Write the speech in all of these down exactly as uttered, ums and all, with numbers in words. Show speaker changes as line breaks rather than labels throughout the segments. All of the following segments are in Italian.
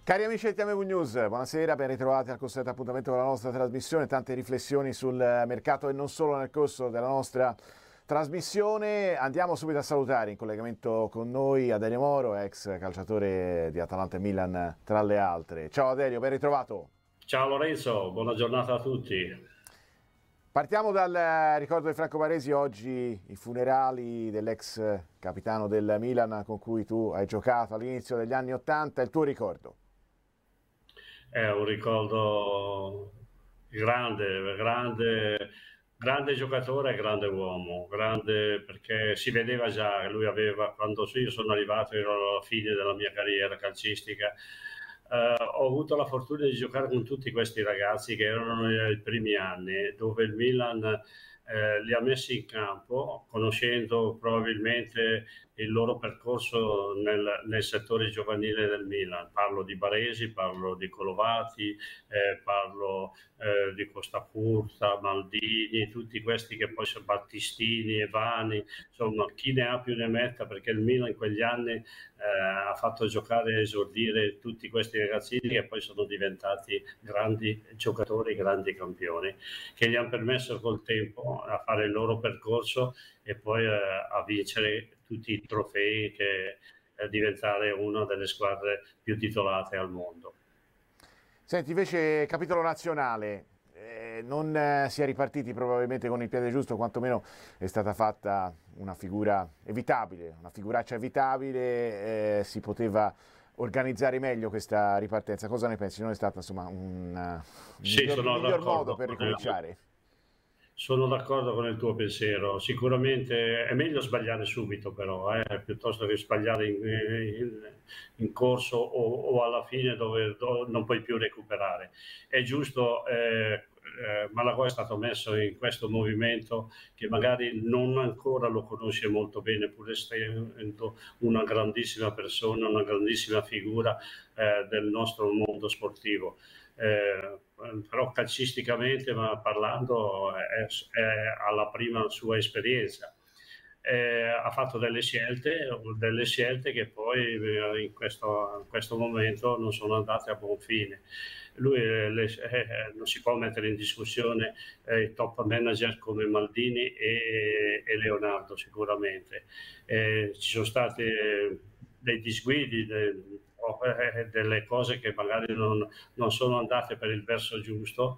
Cari amici di T M V News, buonasera, ben ritrovati al consueto appuntamento con la nostra trasmissione, tante riflessioni sul mercato e non solo nel corso della nostra trasmissione. Andiamo subito a salutare in collegamento con noi Adelio Moro, ex calciatore di Atalanta e Milan tra le altre. Ciao Adelio, ben ritrovato.
Ciao Lorenzo, buona giornata a tutti.
Partiamo dal ricordo di Franco Baresi, oggi i funerali dell'ex capitano del Milan con cui tu hai giocato all'inizio degli anni Ottanta, il tuo ricordo?
È un ricordo grande, grande, grande giocatore e grande uomo, grande perché si vedeva già che lui aveva, quando io sono arrivato, ero alla fine della mia carriera calcistica, eh, ho avuto la fortuna di giocare con tutti questi ragazzi che erano nei primi anni, dove il Milan eh, li ha messi in campo, conoscendo probabilmente il loro percorso nel, nel settore giovanile del Milan. Parlo di Baresi, parlo di Colovati, eh, parlo eh, di Costacurta, Maldini, tutti questi che poi sono Battistini, Evani, insomma chi ne ha più ne metta, perché il Milan in quegli anni eh, ha fatto giocare e esordire tutti questi ragazzini che poi sono diventati grandi giocatori, grandi campioni, che gli hanno permesso col tempo a fare il loro percorso e poi eh, a vincere tutti i trofei, che è diventare una delle squadre più titolate al mondo.
Senti, invece capitolo nazionale, eh, non eh, si è ripartiti probabilmente con il piede giusto, quantomeno è stata fatta una figura evitabile, una figuraccia evitabile, eh, si poteva organizzare meglio questa ripartenza. Cosa ne pensi? Non è stato insomma un, un
Sì,
miglior,
sono
miglior modo
d'accordo
per
con te.
ricominciare?
Sono d'accordo con il tuo pensiero, sicuramente è meglio sbagliare subito però, eh, piuttosto che sbagliare in, in, in corso o, o alla fine dove, dove non puoi più recuperare. È giusto, eh, eh, Malagò è stato messo in questo movimento che magari non ancora lo conosce molto bene, pur essendo una grandissima persona, una grandissima figura eh, del nostro mondo sportivo. Eh, però calcisticamente ma parlando è, è alla prima sua esperienza. Eh, ha fatto delle scelte, delle scelte che poi eh, in questo, in questo momento non sono andate a buon fine. Lui eh, le, eh, non si può mettere in discussione eh, i top manager come Maldini e, e Leonardo sicuramente. Eh, ci sono stati dei disguidi, dei, delle cose che magari non, non sono andate per il verso giusto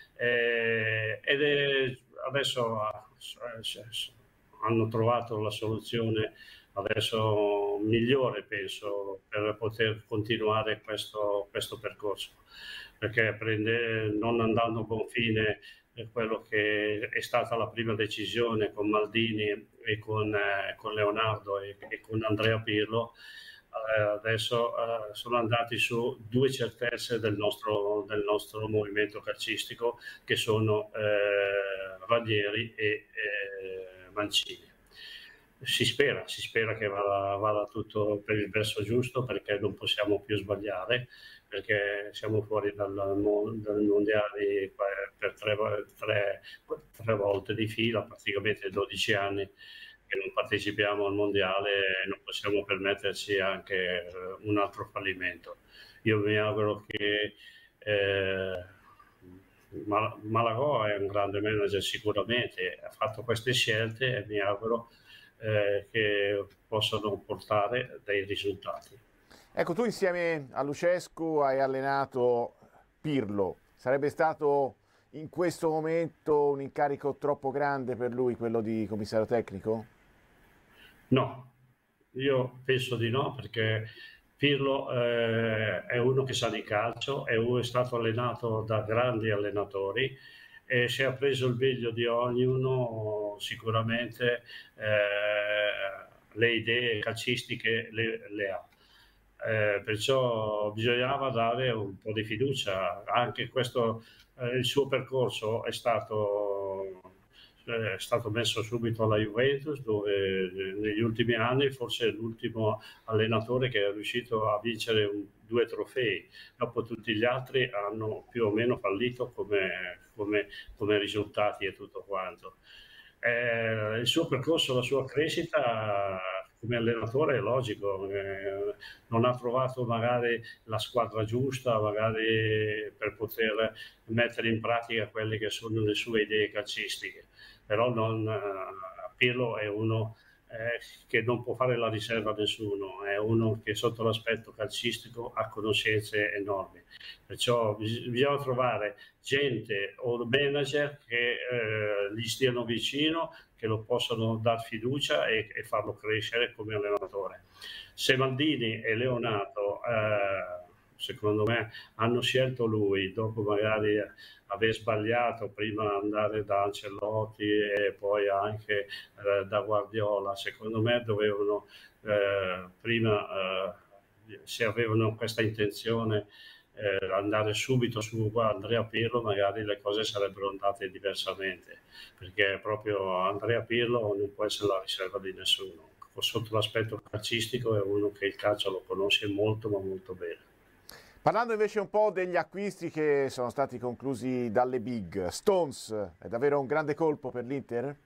eh, ed è, adesso eh, hanno trovato la soluzione adesso migliore, penso, per poter continuare questo, questo percorso, perché prende, non andando a buon fine quello che è stata la prima decisione con Maldini e con, eh, con Leonardo e, e con Andrea Pirlo. Eh, adesso eh, sono andati su due certezze del nostro, del nostro movimento calcistico, che sono eh, Ranieri e eh, Mancini. Si spera, si spera che vada, vada tutto per il verso giusto, perché non possiamo più sbagliare, perché siamo fuori dal, dal mondiale per tre, tre, tre volte di fila, praticamente dodici anni che non partecipiamo al mondiale e non possiamo permetterci anche un altro fallimento. Io mi auguro che eh, Malagò è un grande manager sicuramente, ha fatto queste scelte e mi auguro eh, che possano portare dei risultati.
Ecco, tu insieme a Lucescu hai allenato Pirlo, sarebbe stato in questo momento un incarico troppo grande per lui quello di commissario tecnico?
No, io penso di no, perché Pirlo eh, è uno che sa di calcio, è, uno, è stato allenato da grandi allenatori e se ha preso il meglio di ognuno sicuramente eh, le idee calcistiche le, le ha. Eh, perciò bisognava dare un po' di fiducia. Anche questo, eh, il suo percorso è stato, è stato messo subito alla Juventus, dove eh, negli ultimi anni forse è l'ultimo allenatore che è riuscito a vincere un, due trofei. Dopo tutti gli altri hanno più o meno fallito come, come, come risultati e tutto quanto. Eh, il suo percorso, la sua crescita come allenatore è logico, eh, non ha trovato magari la squadra giusta, magari per poter mettere in pratica quelle che sono le sue idee calcistiche, però non, eh, Pirlo è uno eh, che non può fare la riserva a nessuno, è uno che sotto l'aspetto calcistico ha conoscenze enormi, perciò bis- bisogna trovare gente o manager che eh, gli stiano vicino, che lo possano dar fiducia e, e farlo crescere come allenatore. Se Maldini e Leonardo, eh, secondo me, hanno scelto lui, dopo magari aver sbagliato prima andare da Ancelotti e poi anche eh, da Guardiola, secondo me dovevano eh, prima, eh, se avevano questa intenzione, eh, andare subito su Andrea Pirlo, magari le cose sarebbero andate diversamente, perché proprio Andrea Pirlo non può essere la riserva di nessuno. Sotto l'aspetto calcistico è uno che il calcio lo conosce molto ma molto bene.
Parlando invece un po' degli acquisti che sono stati conclusi dalle big, Stones è davvero un grande colpo per l'Inter?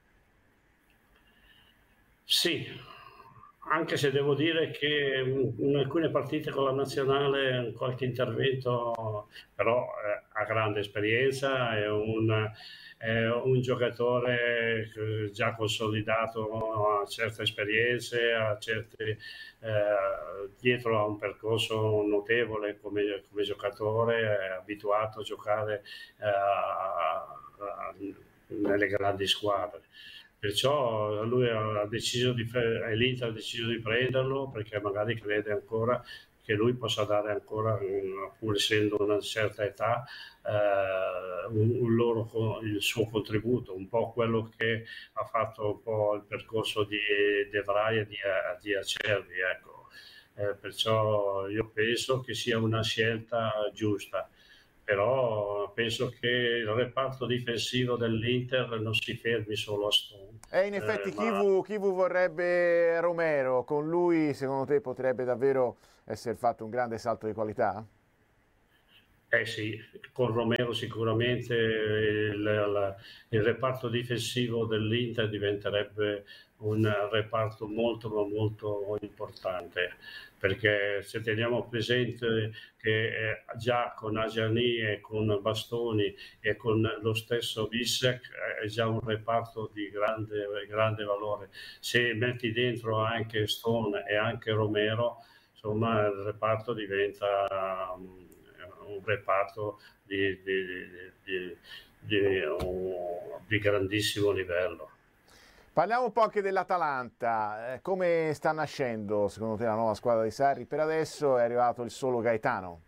Sì, anche se devo dire che in alcune partite con la nazionale qualche intervento, però eh, ha grande esperienza, è un, è un giocatore già consolidato, ha certe esperienze, ha certe, eh, dietro a un percorso notevole come, come giocatore, è abituato a giocare eh, a, nelle grandi squadre. Perciò lui ha deciso di, l'Inter ha deciso di prenderlo perché magari crede ancora che lui possa dare ancora, pur essendo una certa età, eh, un, un loro, il suo contributo, un po' quello che ha fatto un po' il percorso di De Vrij e di, di Acerbi. Ecco. Eh, perciò io penso che sia una scelta giusta. Però penso che il reparto difensivo dell'Inter non si fermi solo a Stone.
E in effetti
Eh,
chi,
ma
vu, chi vu vorrebbe Romero? Con lui secondo te potrebbe davvero essere fatto un grande salto di qualità?
Eh sì, con Romero sicuramente il, il- il reparto difensivo dell'Inter diventerebbe un reparto molto ma molto importante, perché se teniamo presente che eh, già con Agiani e con Bastoni e con lo stesso Bissek è già un reparto di grande, grande valore. Se metti dentro anche Stone e anche Romero, insomma il reparto diventa um, un reparto di, di, di, di, un- di grandissimo livello.
Parliamo un po' anche dell'Atalanta. Eh, come sta nascendo secondo te la nuova squadra di Sarri? Per adesso è arrivato il solo Gaetano.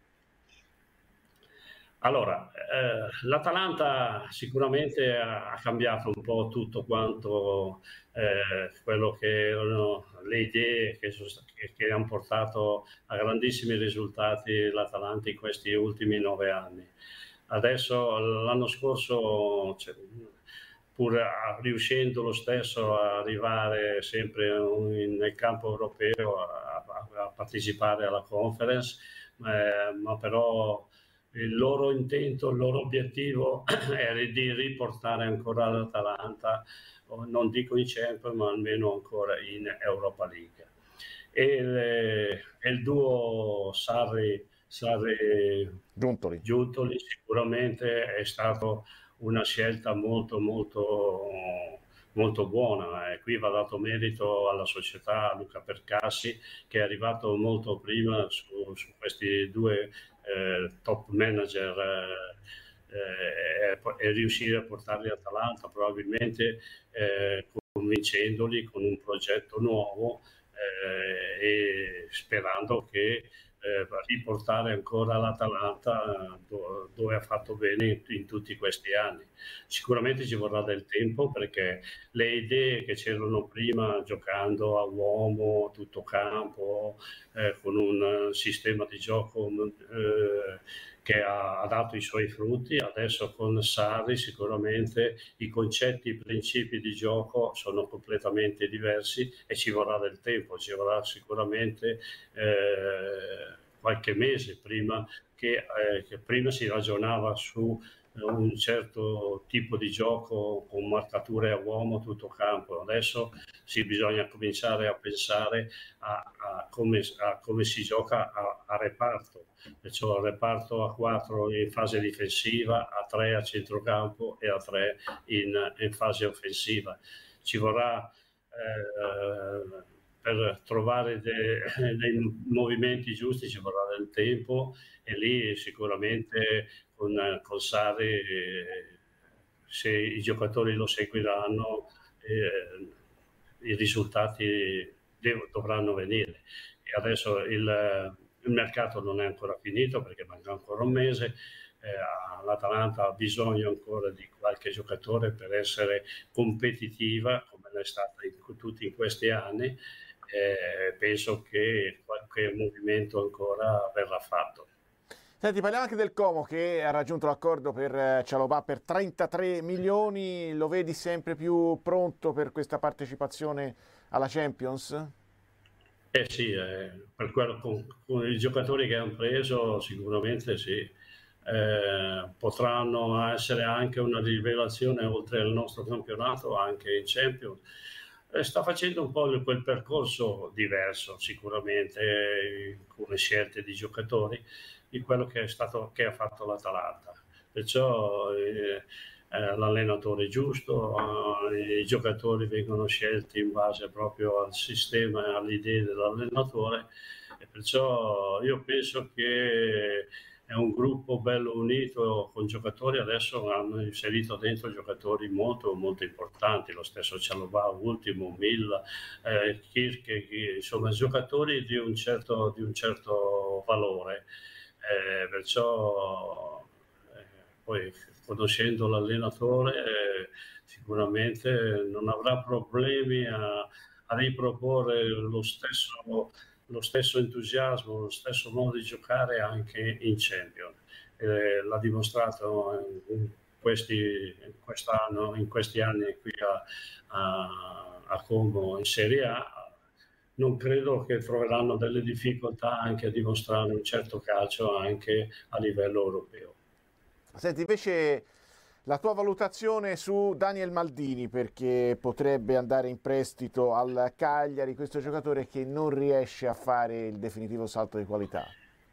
Allora, eh, l'Atalanta sicuramente ha, ha cambiato un po' tutto quanto eh, quello che erano le idee che, sono sta- che, che hanno portato a grandissimi risultati l'Atalanta in questi ultimi nove anni. Adesso, l'anno scorso, cioè, pur a- riuscendo lo stesso a arrivare sempre in- nel campo europeo a, a- a partecipare alla conference, eh, ma però il loro intento, il loro obiettivo è di riportare ancora l'Atalanta, non dico in Champions, ma almeno ancora in Europa League. E il, e il duo Sarri, Sarri
Giuntoli.
Giuntoli sicuramente è stato una scelta molto molto molto buona, e qui va dato merito alla società, a Luca Percassi, che è arrivato molto prima su, su questi due eh, top manager eh, e, e riuscire a portarli all'Atalanta, probabilmente eh, convincendoli con un progetto nuovo eh, e sperando che eh, riportare ancora l'Atalanta do, dove ha fatto bene in, in tutti questi anni. Sicuramente ci vorrà del tempo, perché le idee che c'erano prima, giocando a uomo, tutto campo, eh, con un sistema di gioco eh, che ha, ha dato i suoi frutti, adesso con Sarri sicuramente i concetti, i principi di gioco sono completamente diversi e ci vorrà del tempo, ci vorrà sicuramente eh, qualche mese prima che, eh, che prima si ragionava su un certo tipo di gioco con marcature a uomo tutto campo. Adesso sì, bisogna cominciare a pensare a, a, come, a come si gioca a, a reparto, perciò il reparto a quattro in fase difensiva, a tre a centrocampo e a tre in, in fase offensiva. Ci vorrà eh, per trovare de, dei movimenti giusti, ci vorrà del tempo, e lì sicuramente con, con Sarri, eh, se i giocatori lo seguiranno, eh, i risultati dev- dovranno venire. E adesso il, il mercato non è ancora finito perché manca ancora un mese. Eh, l'Atalanta ha bisogno ancora di qualche giocatore per essere competitiva come l'è stata in, tutti in questi anni. Eh, penso che qualche movimento ancora verrà fatto.
Senti, parliamo anche del Como che ha raggiunto l'accordo per Cialobà per trentatré milioni. Lo vedi sempre più pronto per questa partecipazione alla Champions?
Eh sì, eh, per quello, con, con i giocatori che hanno preso sicuramente sì. Eh, potranno essere anche una rivelazione oltre al nostro campionato anche in Champions. Eh, sta facendo un po' quel percorso diverso sicuramente, eh, con le scelte di giocatori di quello che è stato, che ha fatto l'Atalanta. Perciò eh, eh, l'allenatore giusto, eh, i giocatori vengono scelti in base proprio al sistema e alle idee dell'allenatore, e perciò io penso che è un gruppo bello unito con giocatori. Adesso hanno inserito dentro giocatori molto molto importanti, lo stesso Cialobà ultimo, Milla, eh, Kirk, insomma giocatori di un certo, di un certo valore. Eh, perciò eh, poi conoscendo l'allenatore eh, sicuramente non avrà problemi a, a riproporre lo stesso, lo stesso entusiasmo, lo stesso modo di giocare anche in Champions. Eh, l'ha dimostrato in questi, in quest'anno, in questi anni qui a, a, a Como in Serie A. Non credo che troveranno delle difficoltà anche a dimostrare un certo calcio anche a livello europeo.
Senti, invece la tua valutazione su Daniel Maldini, perché potrebbe andare in prestito al Cagliari, questo giocatore che non riesce a fare il definitivo salto di qualità.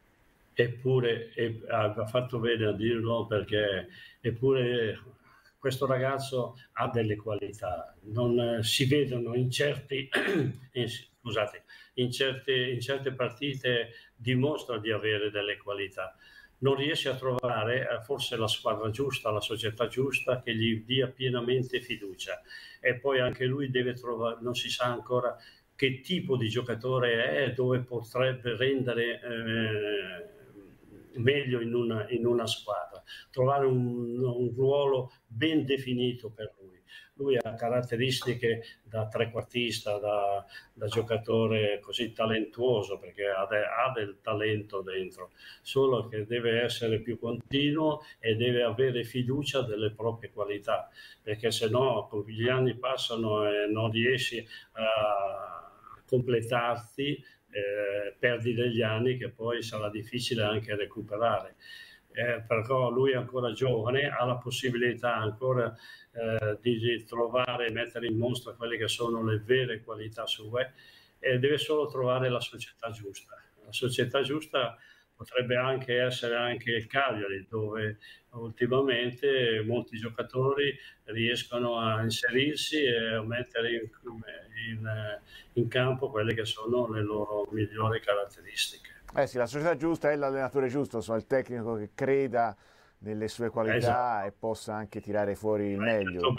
Eppure, e, ha fatto bene a dirlo, perché eppure questo ragazzo ha delle qualità, non eh, si vedono in certi in, scusate, in certe, in certe partite dimostra di avere delle qualità. Non riesce a trovare eh, forse la squadra giusta, la società giusta che gli dia pienamente fiducia, e poi anche lui deve trovare, non si sa ancora che tipo di giocatore è, dove potrebbe rendere eh, meglio in una, in una squadra, trovare un, un ruolo ben definito per lui. Lui ha caratteristiche da trequartista, da, da giocatore così talentuoso, perché ha, de, ha del talento dentro, solo che deve essere più continuo e deve avere fiducia delle proprie qualità, perché se no gli anni passano e non riesci a completarti, eh, perdi degli anni che poi sarà difficile anche recuperare. Eh, però lui è ancora giovane, ha la possibilità ancora eh, di trovare e mettere in mostra quelle che sono le vere qualità sue, e deve solo trovare la società giusta. La società giusta potrebbe anche essere anche il Cagliari, dove ultimamente molti giocatori riescono a inserirsi e a mettere in, in, in campo quelle che sono le loro migliori caratteristiche.
Eh sì, la società giusta è l'allenatore giusto, insomma, il tecnico che creda nelle sue qualità, esatto, e possa anche tirare fuori il meglio.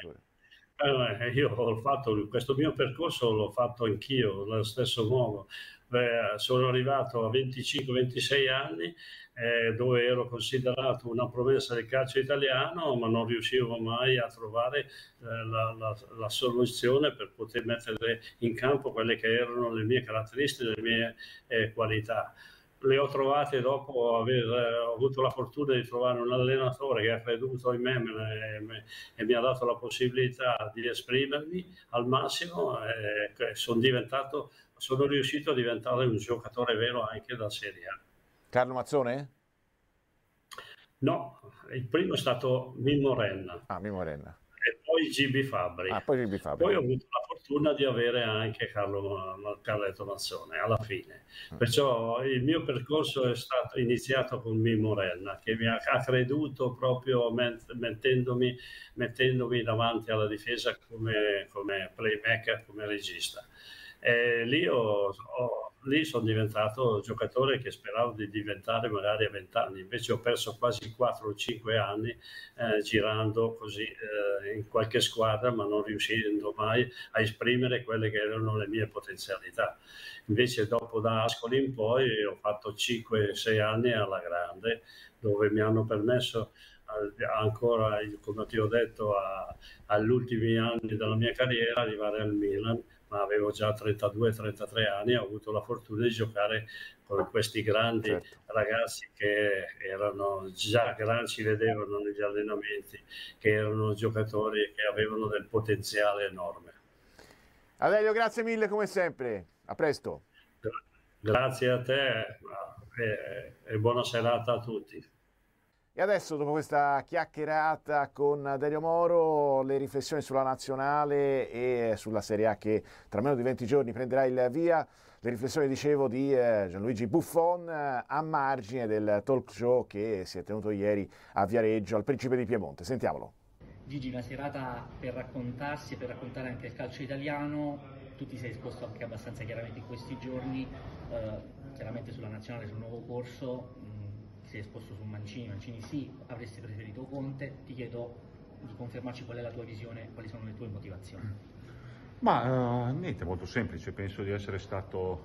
Eh, io ho fatto questo mio percorso, l'ho fatto anch'io allo stesso modo. Beh, sono arrivato a venticinque ventisei anni, eh, dove ero considerato una promessa del calcio italiano, ma non riuscivo mai a trovare eh, la, la, la soluzione per poter mettere in campo quelle che erano le mie caratteristiche, le mie eh, qualità. Le ho trovate dopo aver eh, avuto la fortuna di trovare un allenatore che ha creduto in me, me, me e mi ha dato la possibilità di esprimermi al massimo, e sono diventato, sono riuscito a diventare un giocatore vero anche da Serie A.
Carlo Mazzone?
No, il primo è stato Mimmo Renna.
Ah, Mimmo Renna.
E poi G B Fabbri.
Ah, poi G B Fabbri.
Poi ho avuto la fortuna di avere anche Carlo Carletto Mazzone alla fine. Perciò il mio percorso è stato iniziato con Mimmo Renna, che mi ha, ha creduto proprio mettendomi, mettendomi davanti alla difesa come, come playmaker, come regista. E lì, ho, ho, lì sono diventato giocatore che speravo di diventare magari a vent'anni, invece ho perso quasi quattro o cinque anni eh, girando così eh, in qualche squadra, ma non riuscendo mai a esprimere quelle che erano le mie potenzialità. Invece dopo da Ascoli in poi ho fatto cinque sei anni alla grande, dove mi hanno permesso ancora, come ti ho detto, a, agli ultimi anni della mia carriera arrivare al Milan, ma avevo già trentadue trentatré anni e ho avuto la fortuna di giocare con questi grandi certo. ragazzi che erano già grandi, si vedevano negli allenamenti, che erano giocatori che avevano del potenziale enorme.
Adelio, grazie mille come sempre, a presto.
Grazie a te e, e buona serata a tutti.
E adesso, dopo questa chiacchierata con Adelio Moro, le riflessioni sulla nazionale e sulla Serie A che tra meno di venti giorni prenderà il via, le riflessioni, dicevo, di Gianluigi Buffon a margine del talk show che si è tenuto ieri a Viareggio al Principe di Piemonte. Sentiamolo.
Gigi, una serata per raccontarsi e per raccontare anche il calcio italiano. Tu ti sei esposto anche abbastanza chiaramente in questi giorni, eh, chiaramente sulla nazionale, sul nuovo corso. Ti sei esposto su Mancini, Mancini sì, avresti preferito Conte. Ti chiedo di confermarci qual è la tua visione, quali sono le tue motivazioni.
Ma uh, niente, molto semplice, penso di essere stato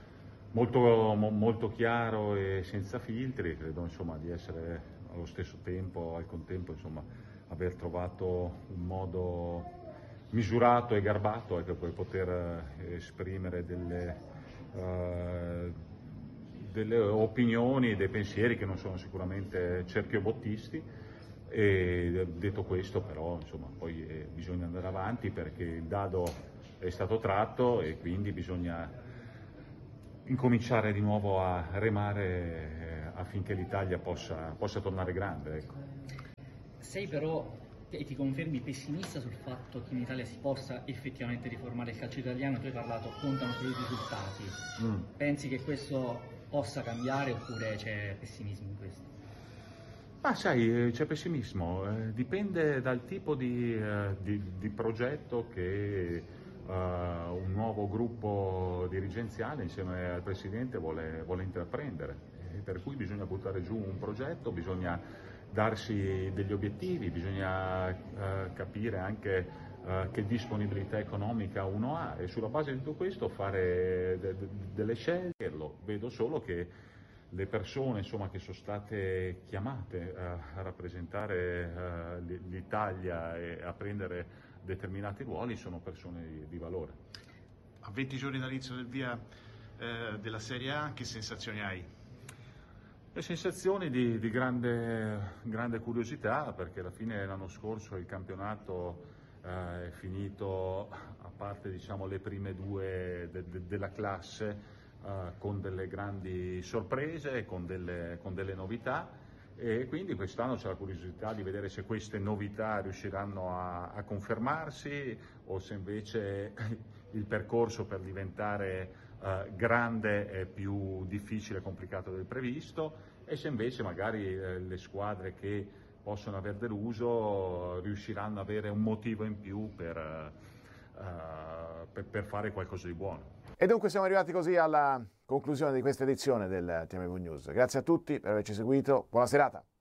molto, mo, molto chiaro e senza filtri, credo insomma di essere allo stesso tempo, al contempo insomma aver trovato un modo misurato e garbato ecco, per poter uh, esprimere delle uh, delle opinioni e dei pensieri che non sono sicuramente cerchiobottisti, e detto questo però insomma poi eh, bisogna andare avanti perché il dado è stato tratto e quindi bisogna incominciare di nuovo a remare eh, affinché l'Italia possa, possa tornare grande. Ecco.
Sei però, e ti confermi, pessimista sul fatto che in Italia si possa effettivamente riformare il calcio italiano? Tu hai parlato, contano solo i risultati. Mm. Pensi che questo possa cambiare oppure c'è pessimismo in questo?
Ma sai, c'è pessimismo, eh, dipende dal tipo di, eh, di, di progetto che uh, un nuovo gruppo dirigenziale insieme al Presidente vuole, vuole intraprendere, e per cui bisogna buttare giù un progetto, bisogna darsi degli obiettivi, bisogna uh, capire anche Uh, che disponibilità economica uno ha e sulla base di tutto questo fare de- de- delle scelte. Lo vedo solo che le persone insomma, che sono state chiamate uh, a rappresentare uh, l'Italia e a prendere determinati ruoli sono persone di, di valore.
A venti giorni dall'inizio del via eh, della Serie A, che sensazioni hai?
Le sensazioni di, di grande, grande curiosità, perché alla fine l'anno scorso il campionato Uh, è finito, a parte diciamo, le prime due de- de- della classe, uh, con delle grandi sorprese, con delle, con delle novità, e quindi quest'anno c'è la curiosità di vedere se queste novità riusciranno a, a confermarsi o se invece il percorso per diventare uh, grande è più difficile e complicato del previsto, e se invece magari eh, le squadre che possono aver deluso riusciranno ad avere un motivo in più per, uh, per, per fare qualcosa di buono.
E dunque siamo arrivati così alla conclusione di questa edizione del T M V News. Grazie a tutti per averci seguito, buona serata.